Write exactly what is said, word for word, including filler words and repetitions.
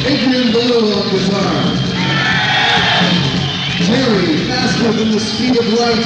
Adrian Blue on guitar. Terry, faster than the speed of light.